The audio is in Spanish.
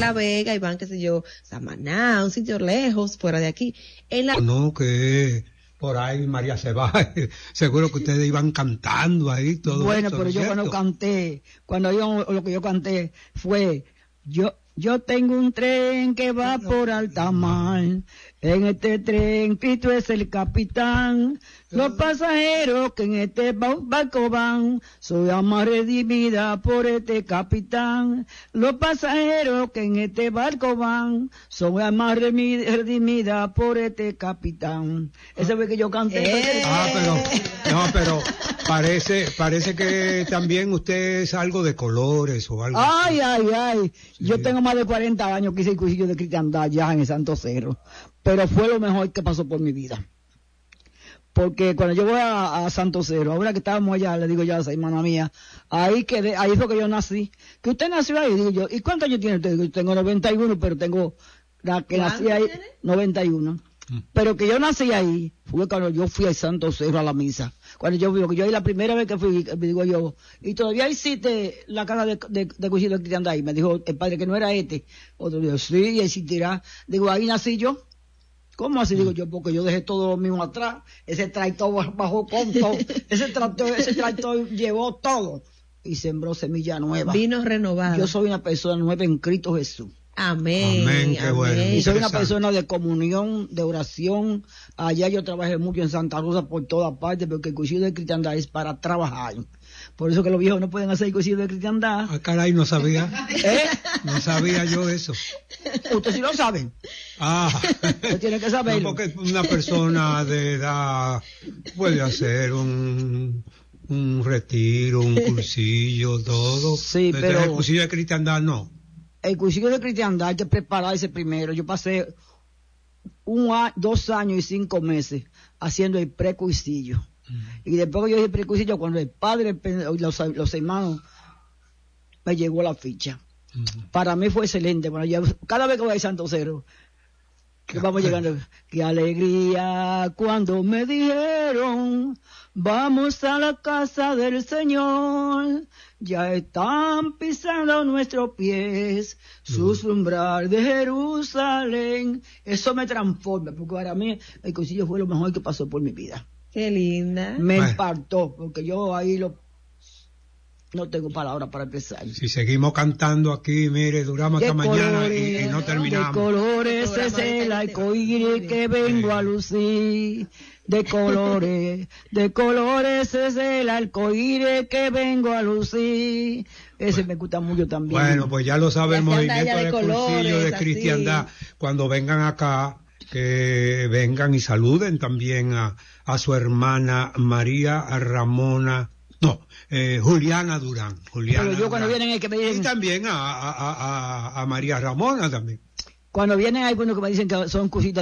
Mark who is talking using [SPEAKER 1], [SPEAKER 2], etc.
[SPEAKER 1] La Vega y van, qué sé yo, Samaná, un sitio lejos, fuera de aquí.
[SPEAKER 2] No, que por ahí María Ceballos, seguro que ustedes iban cantando ahí todo.
[SPEAKER 3] Bueno,
[SPEAKER 2] eso,
[SPEAKER 3] pero
[SPEAKER 2] ¿no
[SPEAKER 3] yo
[SPEAKER 2] cierto?
[SPEAKER 3] lo que yo canté fue, yo tengo un tren que va por alta mar, en este tren Cristo es el capitán, los pasajeros que en este barco van, soy alma redimida por este capitán, los pasajeros que en este barco van, son alma redimida por este capitán. Ese fue que yo canté.
[SPEAKER 2] Pero parece que también usted es algo de colores o algo.
[SPEAKER 3] Ay.
[SPEAKER 2] Sí.
[SPEAKER 3] Yo tengo más de 40 años que hice el cursillo de cristiandad ya en el Santo Cerro, pero fue lo mejor que pasó por mi vida. Porque cuando yo voy a Santo Cerro, ahora que estábamos allá, le digo yo a esa hermana mía, ahí fue que yo nací. Que usted nació ahí, digo yo, ¿y cuántos años tiene usted? Digo, yo tengo 91, pero tengo la que nací ahí, 91. Pero que yo nací ahí, fue cuando yo fui al Santo Cerro a la misa. Cuando yo ahí la primera vez que fui, digo yo, y todavía hiciste la casa de cursillo de cristiandad ahí. Me dijo el padre que no era este. Otro dijo, sí, existirá. Digo, ahí nací yo. ¿Cómo así? Digo yo, porque yo dejé todo lo mío atrás. Ese tractor bajó con todo. Ese tractor llevó todo. Y sembró semilla nueva.
[SPEAKER 1] Vino renovado.
[SPEAKER 3] Yo soy una persona nueva en Cristo Jesús.
[SPEAKER 1] Amén.
[SPEAKER 2] Qué bueno.
[SPEAKER 3] Y soy una persona de comunión, de oración. Allá yo trabajé mucho en Santa Rosa por todas partes, porque el cursillo de cristiandad es para trabajar. Por eso que los viejos no pueden hacer el cursillo de cristiandad.
[SPEAKER 2] Ah, caray, no sabía. No sabía yo eso.
[SPEAKER 3] Usted sí lo sabe. Usted tiene que saberlo.
[SPEAKER 2] No, porque una persona de edad puede hacer un retiro, un cursillo, todo.
[SPEAKER 3] Sí,
[SPEAKER 2] desde
[SPEAKER 3] pero
[SPEAKER 2] el cursillo de cristiandad no.
[SPEAKER 3] El cursillo de cristiandad hay que prepararse primero. Yo pasé 2 años y 5 meses haciendo el precursillo. Y después que yo hice el precursillo, cuando el padre, los hermanos, me llegó la ficha. Para mí fue excelente. Bueno, cada vez que voy a Santo Cerro, que vamos llegando, qué alegría cuando me dijeron, vamos a la casa del Señor, ya están pisando nuestros pies, sus umbral de Jerusalén. Eso me transforma, porque para mí el cursillo fue lo mejor que pasó por mi vida.
[SPEAKER 1] Qué linda.
[SPEAKER 3] Me impactó, porque yo ahí no tengo palabras para empezar.
[SPEAKER 2] Si seguimos cantando aquí, mire, duramos hasta mañana y no terminamos.
[SPEAKER 3] De colores es el arcoíris que vengo a lucir. De colores es el arcoíris que vengo a lucir. Ese me gusta mucho también.
[SPEAKER 2] Bueno, pues ya lo sabe el movimiento de cursillo de cristiandad. Cuando vengan acá, que vengan y saluden también a su hermana María Ramona. Juliana Durán.
[SPEAKER 3] Pero yo cuando vienen hay que me dicen...
[SPEAKER 2] Y también a María Ramona también.
[SPEAKER 3] Cuando vienen hay algunos que me dicen que son cositas